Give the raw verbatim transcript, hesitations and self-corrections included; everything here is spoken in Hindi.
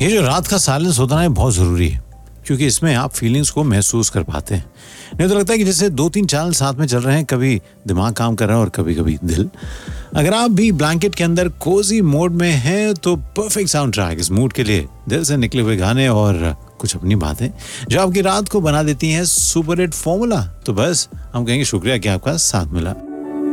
ये जो रात का साइलेंस होता है ना, बहुत ज़रूरी है, क्योंकि इसमें आप फीलिंग्स को महसूस कर पाते हैं। नहीं तो लगता है कि जैसे दो तीन चैनल साथ में चल रहे हैं, कभी दिमाग काम कर रहा है और कभी कभी दिल। अगर आप भी ब्लैंकेट के अंदर कोजी मोड में हैं तो परफेक्ट साउंड ट्रैक इस मूड के लिए, दिल से निकले हुए गाने और कुछ अपनी बातें जो आपकी रात को बना देती हैं सुपर हिट फॉर्मूला। तो बस हम कहेंगे शुक्रिया कि आपका साथ मिला।